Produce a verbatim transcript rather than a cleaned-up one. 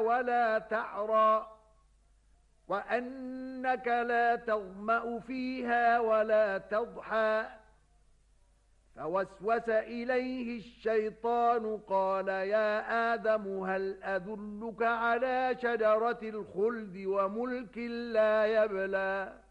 ولا تعرى وأنك لا تظمأ فيها ولا تضحى فوسوس إليه الشيطان قال يا آدم هل أدلك على شجرة الخلد وملك لا يبلى